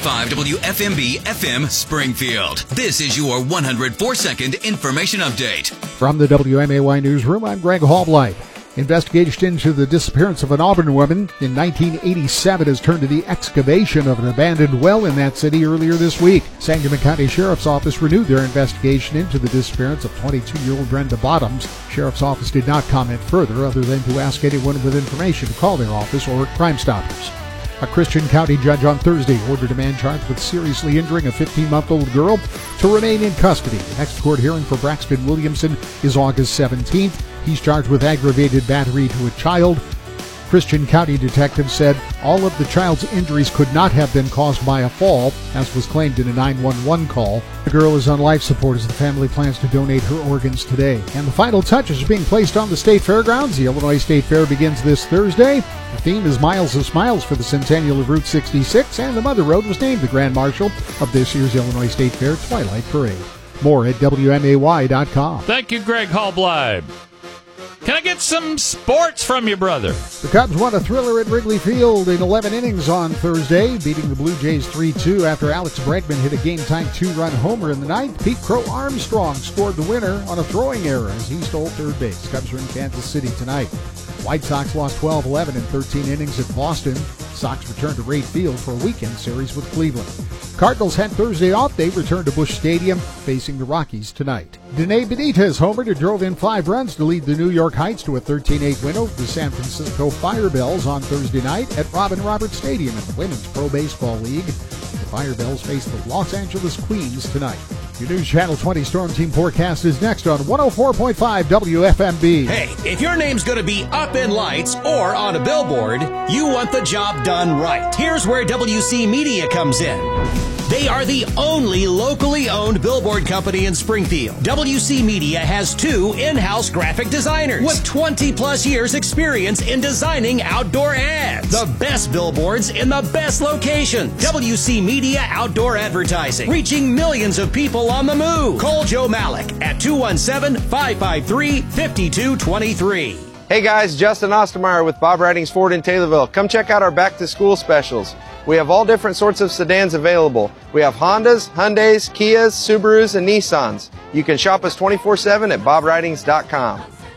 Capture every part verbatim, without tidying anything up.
five W F M B F M Springfield. This is your one hundred four second information update. From the W M A Y Newsroom, I'm Greg Halblight. Investigation into the disappearance of an Auburn woman in nineteen eighty-seven has turned to the excavation of an abandoned well in that city earlier this week. Sangamon County Sheriff's Office renewed their investigation into the disappearance of twenty-two-year-old Brenda Bottoms. Sheriff's Office did not comment further other than to ask anyone with information to call their office or Crime Stoppers. A Christian County judge on Thursday ordered a man charged with seriously injuring a fifteen-month-old girl to remain in custody. The next court hearing for Braxton Williamson is August seventeenth. He's charged with aggravated battery to a child. Christian County detectives said all of the child's injuries could not have been caused by a fall, as was claimed in a nine one one call. The girl is on life support as the family plans to donate her organs today. And the final touches are being placed on the state fairgrounds. The Illinois State Fair begins this Thursday. The theme is Miles of Smiles for the centennial of Route sixty-six, and the Mother Road was named the Grand Marshal of this year's Illinois State Fair Twilight Parade. More at W M A Y dot com. Thank you, Greg Halblight. Can I get some sports from you, brother? The Cubs won a thriller at Wrigley Field in eleven innings on Thursday, beating the Blue Jays three two after Alex Bregman hit a game-time two-run homer in the ninth. Pete Crow Armstrong scored the winner on a throwing error as he stole third base. Cubs are in Kansas City tonight. White Sox lost twelve eleven in thirteen innings at Boston. Sox returned to Wright Field for a weekend series with Cleveland. Cardinals had Thursday off. They returned to Busch Stadium, facing the Rockies tonight. Dene Benitez homered and drove in five runs to lead the New York Heights to a thirteen eight win over the San Francisco Firebells on Thursday night at Robin Roberts Stadium in the Women's Pro Baseball League. The Firebells face the Los Angeles Queens tonight. Your News Channel twenty Storm Team forecast is next on one oh four point five W F M B. Hey, if your name's going to be up in lights or on a billboard, you want the job done right. Here's where W C Media comes in. They are the only locally owned billboard company in Springfield. W C Media has two in-house graphic designers with twenty plus years experience in designing outdoor ads. The best billboards in the best locations. W C Media Outdoor Advertising, reaching millions of people on the move. Call Joe Malik at two one seven, five five three, five two two three. Hey guys, Justin Ostermeyer with Bob Ridings Ford in Taylorville. Come check out our back to school specials. We have all different sorts of sedans available. We have Hondas, Hyundais, Kias, Subarus, and Nissans. You can shop us twenty-four seven at bob ridings dot com.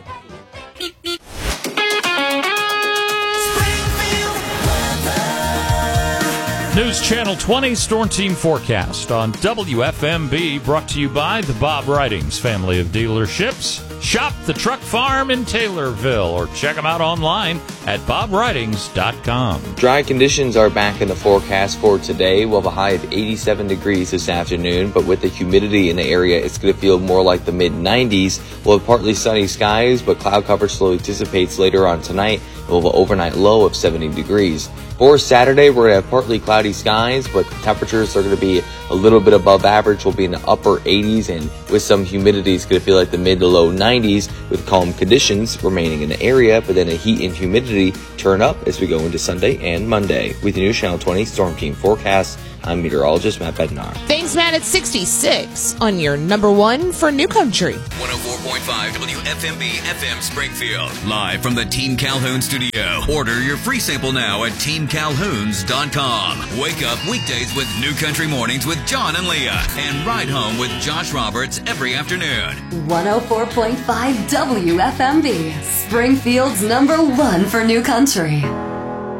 News Channel twenty Storm Team forecast on W F M B, brought to you by the Bob Ridings family of dealerships. Shop the Truck Farm in Taylorville or check them out online at bob ridings dot com. Dry conditions are back in the forecast for today. We'll have a high of eighty-seven degrees this afternoon, but with the humidity in the area, it's going to feel more like the mid nineties. We'll have partly sunny skies, but cloud cover slowly dissipates later on tonight. We'll have an overnight low of seventy degrees. For Saturday, we're going to have partly cloudy skies, but temperatures are going to be a little bit above average. We'll be in the upper eighties, and with some humidity, it's going to feel like the mid to low nineties with calm conditions remaining in the area, but then the heat and humidity turn up as we go into Sunday and Monday. With the News Channel twenty Storm Team forecast, I'm meteorologist Matt Bednar. Thanks, Matt. It's sixty-six on your number one for New Country. one oh four point five W F M B F M Springfield. Live from the Team Calhoun studio. Order your free sample now at team calhouns dot com. Wake up weekdays with New Country Mornings with John and Leah. And ride home with Josh Roberts every afternoon. one oh four point five W F M B. Springfield's number one for New Country.